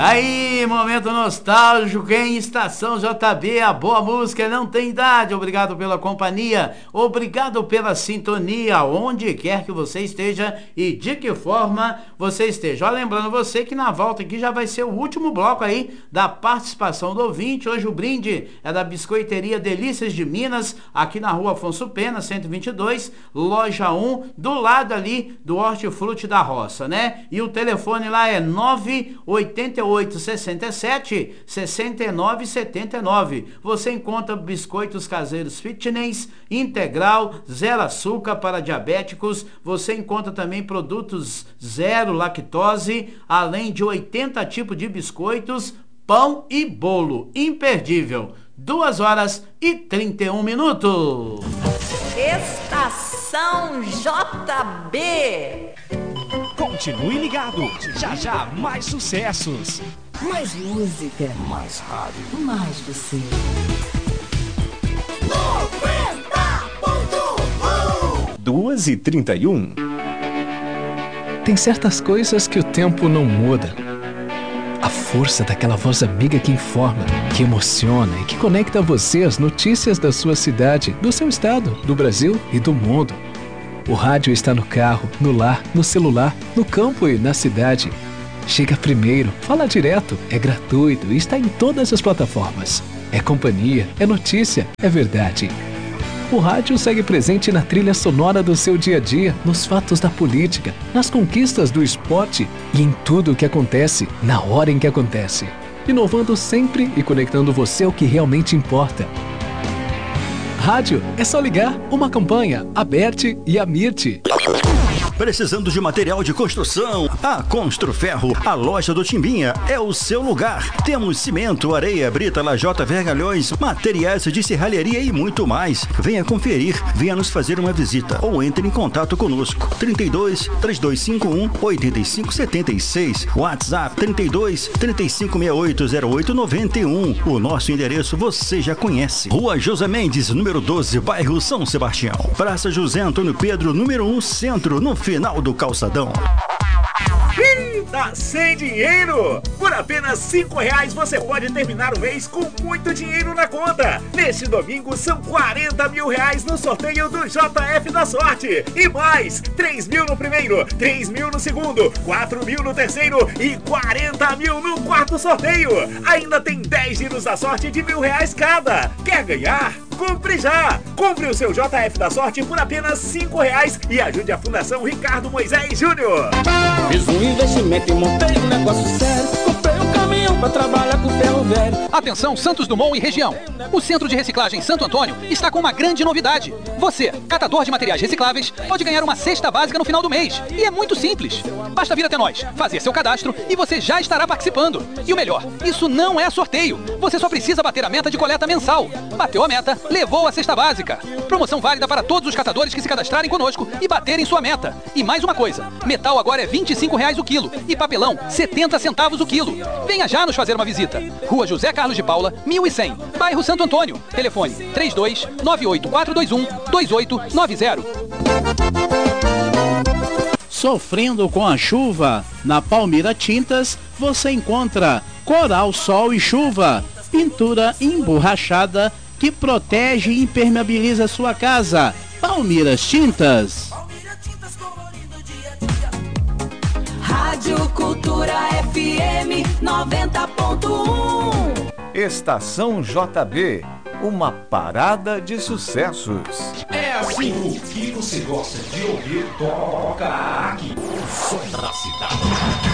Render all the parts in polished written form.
Aí, momento nostálgico em Estação JB, a boa música não tem idade. Obrigado pela companhia, obrigado pela sintonia, onde quer que você esteja e de que forma você esteja. Ó, lembrando você que na volta aqui já vai ser o último bloco aí da participação do ouvinte. Hoje o brinde é da Biscoiteria Delícias de Minas, aqui na rua Afonso Pena, 122, loja 1, do lado ali do Hortifruti da Roça, né? E o telefone lá é 98867-6979. Você encontra biscoitos caseiros fitness, integral, zero açúcar para diabéticos. Você encontra também produtos zero lactose, além de 80 tipos de biscoitos, pão e bolo. Imperdível. 2h31. Estação JB. Continue ligado, já já mais sucessos. Mais música. Mais rádio. Mais você. 90.1 2h31. Tem certas coisas que o tempo não muda. A força daquela voz amiga que informa, que emociona e que conecta você às notícias da sua cidade, do seu estado, do Brasil e do mundo. O rádio está no carro, no lar, no celular, no campo e na cidade. Chega primeiro, fala direto, é gratuito e está em todas as plataformas. É companhia, é notícia, é verdade. O rádio segue presente na trilha sonora do seu dia a dia, nos fatos da política, nas conquistas do esporte e em tudo o que acontece, na hora em que acontece. Inovando sempre e conectando você ao que realmente importa. Rádio é só ligar, uma campanha, a Berti e a Mirti. Precisando de material de construção? A Construferro, a loja do Timbinha, é o seu lugar. Temos cimento, areia, brita, lajota, vergalhões, materiais de serralheria e muito mais. Venha conferir, venha nos fazer uma visita ou entre em contato conosco. 32 3251 8576, WhatsApp 32 3568 0891. O nosso endereço você já conhece. Rua José Mendes, número 12, bairro São Sebastião. Praça José Antônio Pedro, número 1, centro, no final do calçadão. Tá sem dinheiro? Por apenas R$5 você pode terminar o mês com muito dinheiro na conta. Neste domingo são R$40 mil no sorteio do JF da Sorte. E mais, 3 mil no primeiro, 3 mil no segundo, 4 mil no terceiro e 40 mil no quarto sorteio. Ainda tem 10 giros da sorte de R$1.000 cada. Quer ganhar? Compre já! Compre o seu JF da Sorte por apenas R$5 e ajude a Fundação Ricardo Moisés Júnior. Fiz um investimento e montei um negócio sério. Comprei um caminhão pra trabalhar com ferro velho. Atenção Santos Dumont e região. O Centro de Reciclagem Santo Antônio está com uma grande novidade. Você, catador de materiais recicláveis, pode ganhar uma cesta básica no final do mês. E é muito simples. Basta vir até nós, fazer seu cadastro e você já estará participando. E o melhor, isso não é sorteio. Você só precisa bater a meta de coleta mensal. Bateu a meta, levou a cesta básica. Promoção válida para todos os catadores que se cadastrarem conosco e baterem sua meta. E mais uma coisa, metal agora é R$25 o quilo e papelão 70 centavos o quilo. Venha já nos fazer uma visita. Rua José Carlos de Paula, 1100, bairro Santo Antônio. Telefone 32 98421 2890. Sofrendo com a chuva? Na Palmira Tintas você encontra Coral Sol e Chuva, pintura emborrachada que protege e impermeabiliza sua casa. Palmiras Tintas. Rádio Cultura FM 90.1. Estação JB, uma parada de sucessos. É assim o que você gosta de ouvir, toca aqui. O som da cidade.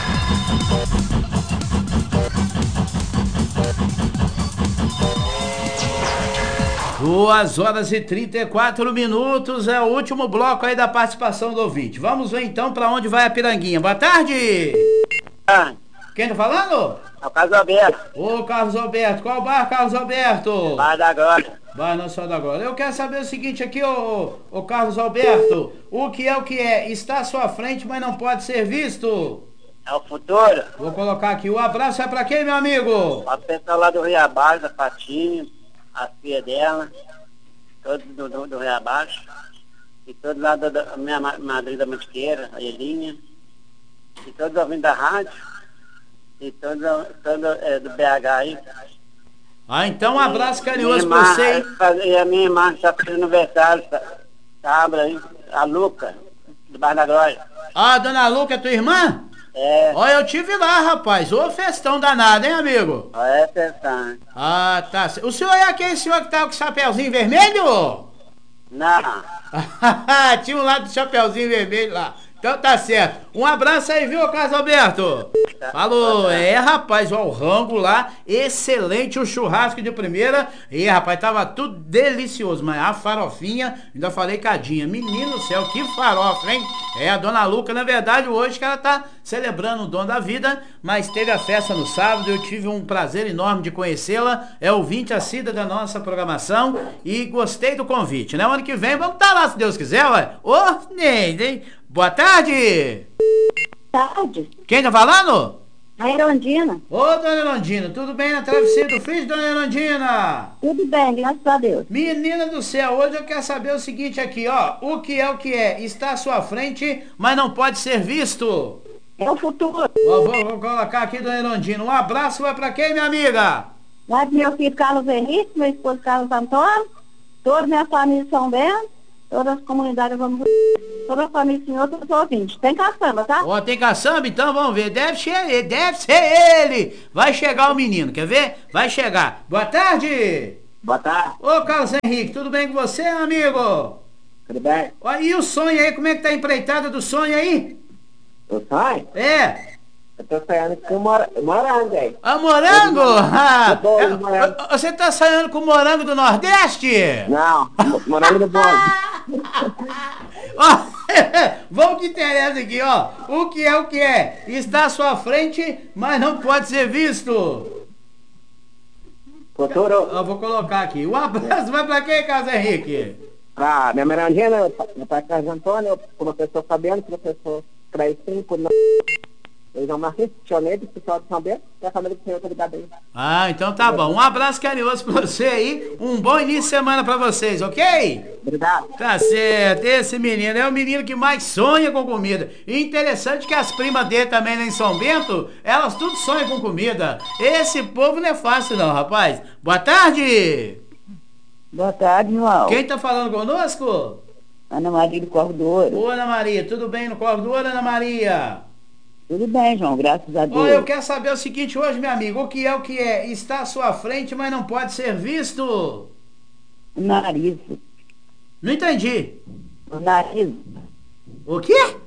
2h34, é o último bloco aí da participação do ouvinte. Vamos ver então para onde vai a Piranguinha. Boa tarde! Quem tá falando? É o Carlos Alberto. Ô Carlos Alberto, qual bairro, Carlos Alberto? Bairro da Glória. Bairro Nossa Senhora da Glória. Eu quero saber o seguinte aqui, ô Carlos Alberto, o que é? Está à sua frente, mas não pode ser visto. É o futuro. Vou colocar aqui, o abraço é pra quem, meu amigo? Pra pessoal lá do Rio Abaixo, da Patinho, a filha dela, todos do Rio Abaixo, e todos lá da minha madrinha da Mantiqueira, a Elinha, e todos ouvindo da rádio. e todo do BH aí. Ah, então um abraço carinhoso Minha pra irmã, você, hein? E a minha irmã que está fazendo aniversário, sábado aí, a Luca, do Bar da Glória. Ah, dona Luca, é tua irmã? É. Olha, eu tive lá, rapaz. Ô, festão danado, hein, amigo? É, pensando. Ah, tá. O senhor é aquele senhor que tá com o chapeuzinho vermelho? Não. Tinha um lá do chapeuzinho vermelho lá. Então tá certo. Um abraço aí, viu, Carlos Alberto? Falou. Rapaz, ó, o rango lá, excelente, o churrasco de primeira. E, rapaz, tava tudo delicioso, mas a farofinha, ainda falei cadinha. Menino do céu, que farofa, hein? É, a dona Luca, na verdade, hoje que ela tá celebrando o dom da vida, mas teve a festa no sábado, eu tive um prazer enorme de conhecê-la, é ouvinte assídua da nossa programação e gostei do convite, né? O ano que vem vamos estar lá, se Deus quiser, ué. Ô, Neide, hein? Boa tarde! Tarde. Quem tá falando? A Erondina. Ô, dona Erondina, tudo bem na travessia do Frio, dona Erondina? Tudo bem, graças a Deus. Menina do céu, hoje eu quero saber o seguinte aqui, ó. O que é? Está à sua frente, mas não pode ser visto. É o futuro. Vou colocar aqui, dona Erondina. Um abraço vai pra quem, minha amiga? Vai pro meu filho Carlos Henrique, meu esposo Carlos Antônio, toda minha família de São Bento, todas as comunidades, toda a família do senhor, todos os ouvintes. Tem caçamba, tá? Ó, tem caçamba? Então vamos ver. Deve ser ele. Vai chegar o menino, quer ver? Vai chegar. Boa tarde. Boa tarde. Ô, Carlos Henrique, tudo bem com você, amigo? Tudo bem? Ó, e o sonho aí, como é que tá a empreitada do sonho aí? O sonho? É. Eu tô sonhando com morango aí. Ah, morango? Morango. Você tá sonhando com morango do Nordeste? Não, morango do bolo. Ó, vamos que interessa aqui, ó. O que é? Está à sua frente, mas não pode ser visto. Futuro. Eu vou colocar aqui. Um abraço vai pra quem, Carlos Henrique? Pra minha merendina, meu pai Carlos Antônio, professor Fabiano, professor Cleitinho, eu já marquei Tionete, pessoal de São Bento, e a família do senhor tá ligada aí. Ah, então tá bom. Um abraço carinhoso pra você aí. Um bom início de semana pra vocês, ok? Obrigado. Tá certo. Esse menino é o menino que mais sonha com comida. E interessante que as primas dele também lá em São Bento, elas tudo sonham com comida. Esse povo não é fácil não, rapaz. Boa tarde. Boa tarde, irmão. Quem tá falando conosco? Ana Maria do Corvo do Ouro. Ô, Ana Maria, tudo bem no Corvo do Ouro, Ana Maria? Tudo bem, João, graças a Deus. Olha, eu quero saber o seguinte hoje, meu amigo. O que é? Está à sua frente, mas não pode ser visto. O nariz. Não entendi. O nariz. O quê?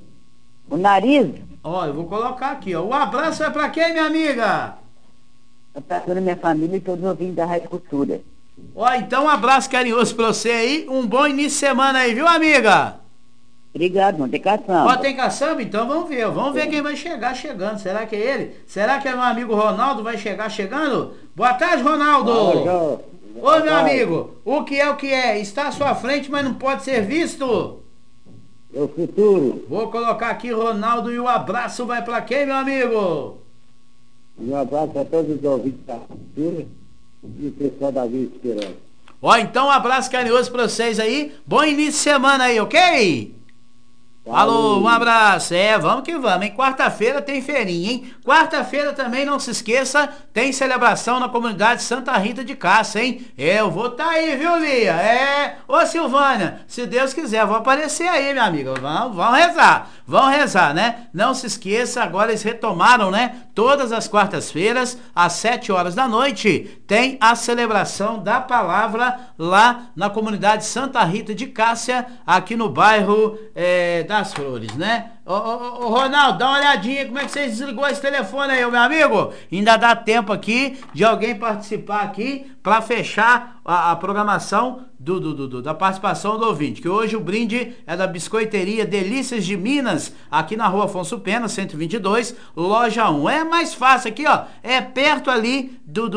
O nariz. Ó, eu vou colocar aqui, ó. O abraço é pra quem, minha amiga? Pra toda a minha família e todos os ouvintes da Rádio Cultura. Ó, então um abraço carinhoso pra você aí. Um bom início de semana aí, viu, amiga? Obrigado, não tem caçamba. Ó, tem caçamba? Então vamos ver. Vamos ver quem vai chegar chegando. Será que é ele? Será que é meu amigo Ronaldo vai chegar chegando? Boa tarde, Ronaldo. Ô, meu amigo, o que é? Está à sua frente, mas não pode ser visto. É o futuro. Vou colocar aqui, Ronaldo, e o abraço vai pra quem, meu amigo? Um abraço a todos os ouvintes da cultura e o pessoal da Vida Esperança. Ó, então um abraço carinhoso pra vocês aí. Bom início de semana aí, ok? Alô, um abraço. Vamos que vamos, hein? Quarta-feira tem feirinha, hein? Quarta-feira também, não se esqueça, tem celebração na comunidade Santa Rita de Cássia, hein? Eu vou tá aí, viu, Lia? Ô, Silvânia, se Deus quiser, eu vou aparecer aí, minha amiga. Vamos rezar, né? Não se esqueça, agora eles retomaram, né? Todas as quartas-feiras, às 7 horas da noite, tem a celebração da palavra lá na comunidade Santa Rita de Cássia, aqui no bairro das Flores, né? Ô, Ronaldo, dá uma olhadinha como é que você desligou esse telefone aí, meu amigo. Ainda dá tempo aqui de alguém participar aqui para fechar a programação da participação do ouvinte, que hoje o brinde é da Biscoiteria Delícias de Minas, aqui na Rua Afonso Pena, 122, loja 1. É mais fácil aqui, ó, é perto ali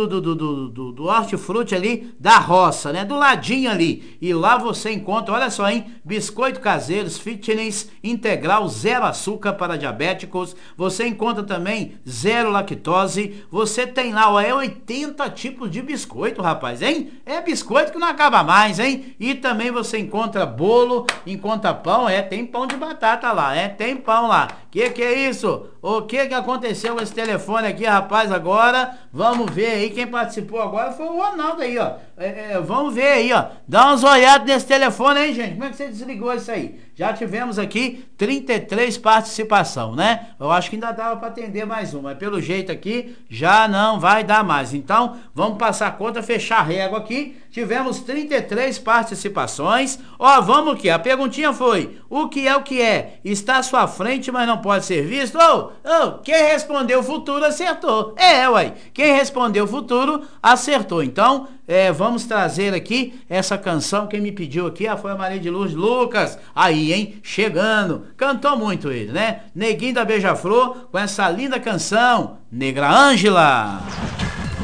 do hortifruti ali, da roça, né, do ladinho ali, e lá você encontra, olha só, hein, biscoito caseiros, fitness integral, 0 zero açúcar para diabéticos, você encontra também zero lactose, você tem lá, ó, 80 tipos de biscoito, rapaz, hein? É biscoito que não acaba mais, hein? E também você encontra bolo, encontra pão, tem pão de batata lá, tem pão lá. Que é isso? O que aconteceu com esse telefone aqui, rapaz, agora? Vamos ver aí, quem participou agora foi o Ronaldo aí, ó. Vamos ver aí, ó. Dá umas olhadas nesse telefone aí, gente. Como é que você desligou isso aí? Já tivemos aqui 33 participação, né? Eu acho que ainda dava para atender mais uma, mas pelo jeito aqui já não vai dar mais. Então, vamos passar a conta, fechar a régua aqui. Tivemos 33 participações. Ó, vamos aqui. A perguntinha foi: o que é? Está à sua frente, mas não pode ser visto? Quem respondeu o futuro acertou. Uai. Quem respondeu o futuro acertou. Então, vamos trazer aqui essa canção. Quem me pediu aqui foi a Maria de Luz Lucas. Aí, hein? Chegando. Cantou muito ele, né? Neguinho da Beija-Flor com essa linda canção, Negra Ângela.